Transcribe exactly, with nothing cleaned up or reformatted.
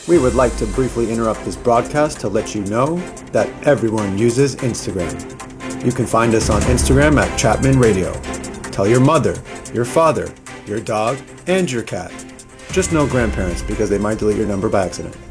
We would like to briefly interrupt this broadcast to let you know that everyone uses Instagram. You can find us on Instagram at Chapman Radio. Tell your mother, your father, your dog, and your cat. Just no grandparents because they might delete your number by accident.